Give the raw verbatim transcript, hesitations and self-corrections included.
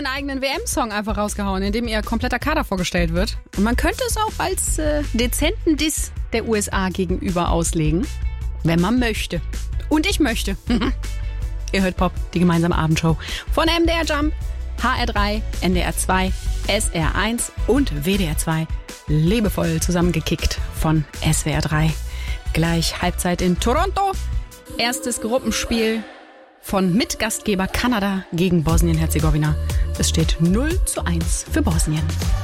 ihren eigenen W M-Song einfach rausgehauen, in dem ihr kompletter Kader vorgestellt wird. Und man könnte es auch als äh, dezenten Diss der U S A gegenüber auslegen, wenn man möchte. Und ich möchte. Ihr hört Pop, die gemeinsame Abendshow von M D R Jump, H R drei, N D R zwei, S R eins und W D R zwei. Liebevoll zusammengekickt von S W R drei. Gleich Halbzeit in Toronto. Erstes Gruppenspiel von Mitgastgeber Kanada gegen Bosnien-Herzegowina. Es steht null zu eins für Bosnien.